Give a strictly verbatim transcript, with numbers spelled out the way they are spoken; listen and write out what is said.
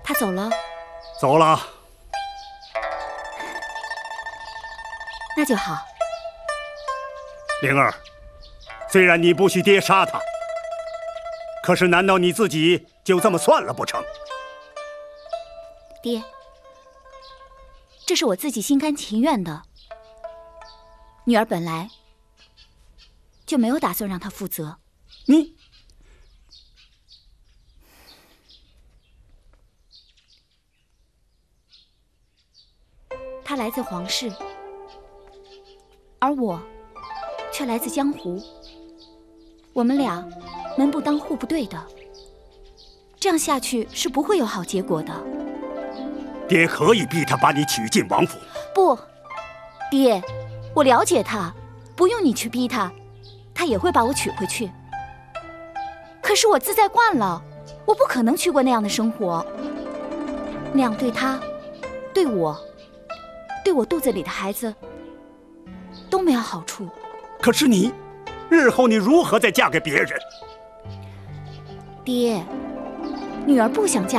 他走了。 走了。 那就好。 灵儿，虽然你不许爹杀他，可是难道你自己就这么算了不成？ 爹，这是我自己心甘情愿的。女儿本来就没有打算让他负责。 你， 他来自皇室，而我却来自江湖。我们俩门不当户不对的，这样下去是不会有好结果的。 爹可以逼他把你娶进王府。 不，爹，我了解他，不用你去逼他，他也会把我娶回去。可是我自在惯了，我不可能去过那样的生活，那样对他、对我、对我肚子里的孩子都没有好处。 可是你，日后你如何再嫁给别人？ 爹，女儿不想嫁